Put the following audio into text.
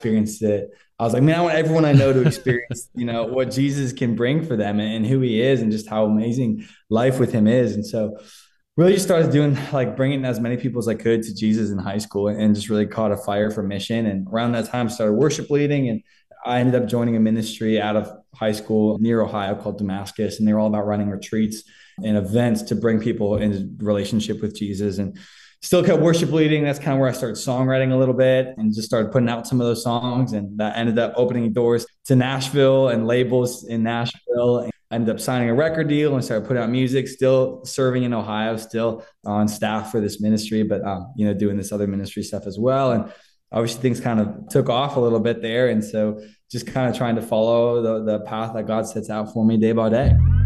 experienced it. I was like, man, I want everyone I know to experience, what Jesus can bring for them and who he is and just how amazing life with him is. And so really just started doing like bringing as many people as I could to Jesus in high school and just really caught a fire for mission. And around that time, started worship leading. And I ended up joining a ministry out of high school near Ohio called Damascus. And they were all about running retreats and events to bring people into relationship with Jesus. And still kept worship leading. That's kind of where I started songwriting a little bit and just started putting out some of those songs. And that ended up opening doors to Nashville and labels in Nashville. I ended up signing a record deal and started putting out music, still serving in Ohio, still on staff for this ministry, but doing this other ministry stuff as well. And obviously things kind of took off a little bit there. And so just kind of trying to follow the path that God sets out for me day by day.